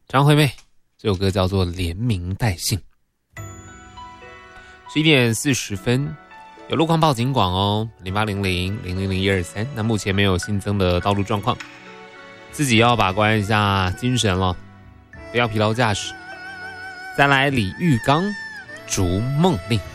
张惠妹，这首歌叫做《连名带姓》。11点40分，有路况报警广哦，0800-000-123。那目前没有新增的道路状况，自己要把关一下精神了，不要疲劳驾驶。再来李玉刚，《逐梦令》。